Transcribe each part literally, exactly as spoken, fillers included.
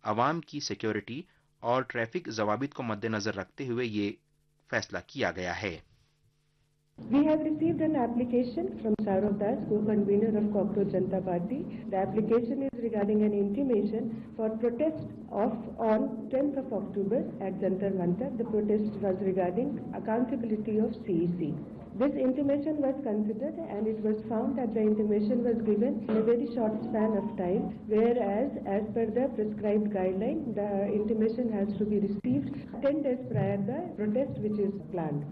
عوام کی سیکیورٹی اور ٹریفک ضوابط کو مد نظر رکھتے ہوئے یہ فیصلہ کیا گیا ہے۔ We have received an application from Saurav Das, co-convener of Cockroach Janata Party. The application is regarding an intimation for protest of on tenth of October at Jantar Mantar. The protest was regarding accountability of C E C. This intimation was considered and it was found that the intimation was given in a very short span of time, whereas as per the prescribed guideline, the intimation has to be received ten days prior the protest which is planned.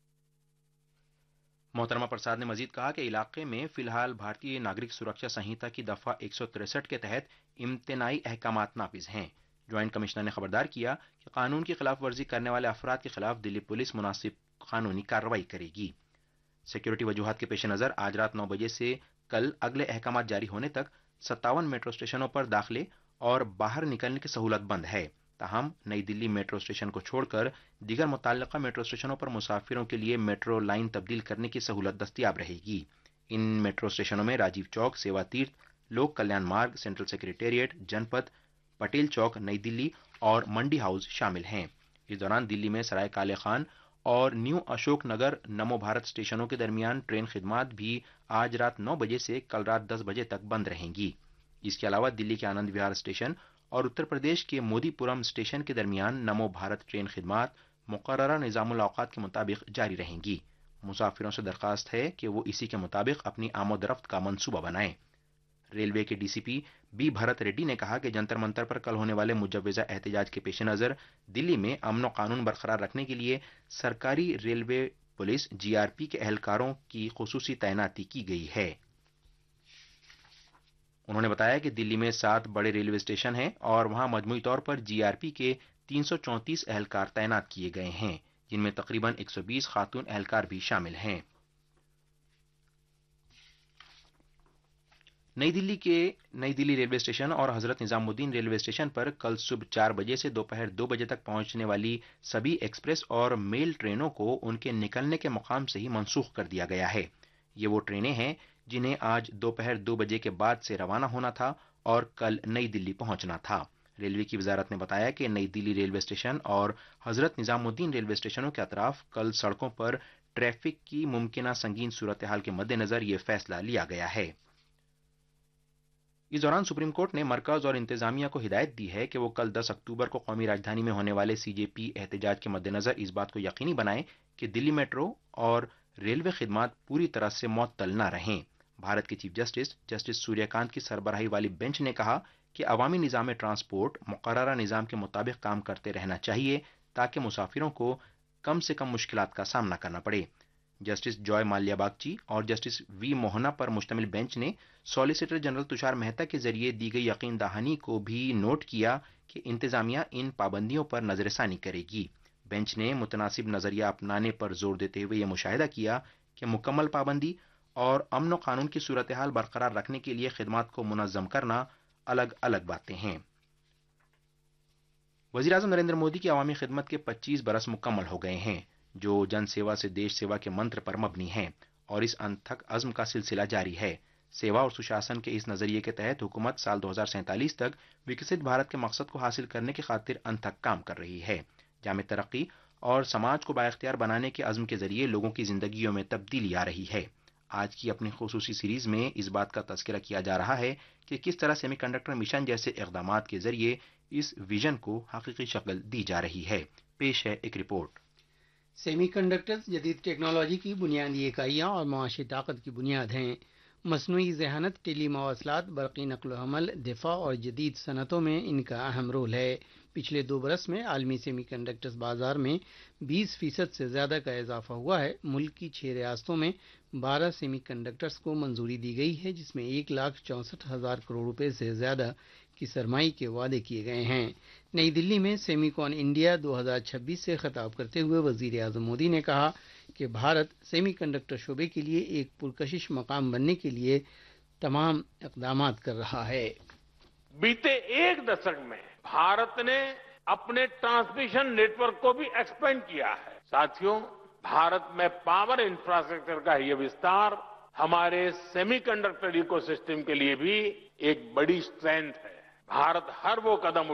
محترمہ پرساد نے مزید کہا کہ علاقے میں فی الحال بھارتی ناگرک سرکشا سنہتا کی دفعہ ایک سو تریسٹھ کے تحت امتناعی احکامات نافذ ہیں۔ جوائنٹ کمشنر نے خبردار کیا کہ قانون کی خلاف ورزی کرنے والے افراد کے خلاف دلی پولیس مناسب قانونی کارروائی کرے گی۔ سیکیورٹی وجوہات کے پیش نظر آج رات نو بجے سے کل اگلے احکامات جاری ہونے تک ستاون میٹرو اسٹیشنوں پر داخلے اور باہر نکلنے کی سہولت بند ہے۔ تاہم نئی دلی میٹرو اسٹیشن کو چھوڑ کر دیگر متعلقہ میٹرو اسٹیشنوں پر مسافروں کے لیے میٹرو لائن تبدیل کرنے کی سہولت دستیاب رہے گی۔ ان میٹرو اسٹیشنوں میں راجیو چوک، سیوا تیرتھ، لوک کلیان مارگ، سینٹرل سیکریٹریٹ، جنپت، پٹیل چوک، نئی دلی اور منڈی ہاؤس شامل ہیں۔ اس دوران دلی میں سرائے کالے خان اور نیو اشوک نگر نمو بھارت اسٹیشنوں کے درمیان ٹرین خدمات بھی آج رات نو بجے سے کل رات دس بجے تک بند رہیں گی۔ اس کے علاوہ دلی کے آنند وہار اسٹیشن اور اتر پردیش کے مودی پورم اسٹیشن کے درمیان نمو بھارت ٹرین خدمات مقررہ نظام الاوقات کے مطابق جاری رہیں گی۔ مسافروں سے درخواست ہے کہ وہ اسی کے مطابق اپنی آمد و رفت کا منصوبہ بنائیں۔ ریلوے کے D C P be Bharat ready نے کہا کہ جنتر منتر پر کل ہونے والے مجوزہ احتجاج کے پیش نظر دلی میں امن و قانون برقرار رکھنے کے لیے سرکاری ریلوے پولیس جی آر پی کے اہلکاروں کی خصوصی تعیناتی کی گئی ہے۔ انہوں نے بتایا کہ دلی میں سات بڑے ریلوے اسٹیشن ہیں اور وہاں مجموعی طور پر جی آر پی کے تین سو چونتیس اہلکار تعینات کیے گئے ہیں، جن میں تقریباً ایک سو بیس خاتون اہلکار بھی شامل ہیں۔ نئی دلی کے نئی دلی ریلوے اسٹیشن اور حضرت نظام الدین ریلوے اسٹیشن پر کل صبح چار بجے سے دوپہر دو بجے تک پہنچنے والی سبھی ایکسپریس اور میل ٹرینوں کو ان کے نکلنے کے مقام سے ہی منسوخ کر دیا گیا ہے۔ یہ وہ ٹرینیں ہیں جنہیں آج دوپہر دو بجے کے بعد سے روانہ ہونا تھا اور کل نئی دلی پہنچنا تھا۔ ریلوے کی وزارت نے بتایا کہ نئی دلی ریلوے اسٹیشن اور حضرت نظام الدین ریلوے اسٹیشنوں کے اطراف کل سڑکوں پر ٹریفک کی ممکنہ سنگین صورتحال کے مد نظر یہ فیصلہ لیا گیا ہے۔ اس دوران سپریم کورٹ نے مرکز اور انتظامیہ کو ہدایت دی ہے کہ وہ کل دس اکتوبر کو قومی راجدھانی میں ہونے والے سی جے پی احتجاج کے مد نظر اس بات کو یقینی بنائیں کہ دلی میٹرو اور ریلوے خدمات پوری طرح سے معطل نہ رہیں۔ بھارت کے چیف جسٹس جسٹس سوریہ کانت کی سربراہی والی بینچ نے کہا کہ عوامی نظام ٹرانسپورٹ مقررہ نظام کے مطابق کام کرتے رہنا چاہیے تاکہ مسافروں کو کم سے کم مشکلات کا سامنا کرنا پڑے۔ جسٹس جوائے مالیہ باگچی اور جسٹس وی موہنا پر مشتمل بینچ نے سالیسیٹر جنرل تشار مہتا کے ذریعے دی گئی یقین دہانی کو بھی نوٹ کیا کہ انتظامیہ ان پابندیوں پر نظر ثانی کرے گی۔ بینچ نے متناسب نظریہ اپنانے پر زور دیتے ہوئے یہ مشاہدہ کیا کہ مکمل پابندی اور امن و قانون کی صورتحال برقرار رکھنے کے لیے خدمات کو منظم کرنا الگ الگ باتیں ہیں۔ وزیر اعظم نریندر مودی کی عوامی خدمت کے پچیس برس مکمل ہو گئے ہیں، جو جن سیوا سے دیش سیوا کے منتر پر مبنی ہیں، اور اس انتھک عزم کا سلسلہ جاری ہے۔ سیوا اور سشاسن کے اس نظریے کے تحت حکومت سال دو ہزار سینتالیس تک وکست بھارت کے مقصد کو حاصل کرنے کی خاطر انتھک کام کر رہی ہے۔ جامع ترقی اور سماج کو بااختیار بنانے کے عزم کے ذریعے لوگوں کی زندگیوں میں تبدیلی آ رہی ہے۔ آج کی اپنی خصوصی سیریز میں اس بات کا تذکرہ کیا جا رہا ہے کہ کس طرح سیمی کنڈکٹر مشن جیسے اقدامات کے ذریعے اس ویژن کو حقیقی شکل دی جا رہی ہے۔ پیش ہے ایک رپورٹ۔ سیمی کنڈکٹرز جدید ٹیکنالوجی کی بنیادی اکائیاں اور معاشی طاقت کی بنیاد ہیں۔ مصنوعی ذہانت، ٹیلی مواصلات، برقی نقل و حمل، دفاع اور جدید صنعتوں میں ان کا اہم رول ہے۔ پچھلے دو برس میں عالمی سیمی کنڈکٹرز بازار میں بیس فیصد سے زیادہ کا اضافہ ہوا ہے۔ ملک کی چھ ریاستوں میں بارہ سیمی کنڈکٹرز کو منظوری دی گئی ہے، جس میں ایک لاکھ چونسٹھ ہزار کروڑ روپے سے زیادہ کی سرمائی کے وعدے کیے گئے ہیں۔ نئی دلی میں سیمی کون انڈیا دو ہزار چھبیس سے خطاب کرتے ہوئے وزیر اعظم مودی نے کہا کہ بھارت سیمی کنڈکٹر شعبے کے لیے ایک پرکشش مقام بننے کے لیے تمام اقدامات کر رہا ہے۔ बीते एक दशक में भारत ने अपने ट्रांसमिशन नेटवर्क को भी एक्सपेंड किया है। साथियों, भारत में पावर इंफ्रास्ट्रक्चर का ये विस्तार हमारे सेमीकंडक्टर इकोसिस्टम के लिए भी एक बड़ी स्ट्रेंथ है। भारत हर वो कदम